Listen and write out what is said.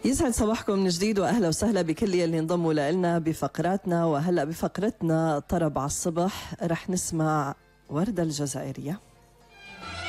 يسعد صباحكم من جديد واهلا وسهلا بكل يلي انضموا لنا بفقراتنا. وهلا بفقرتنا طرب على الصبح رح نسمع وردة الجزائرية.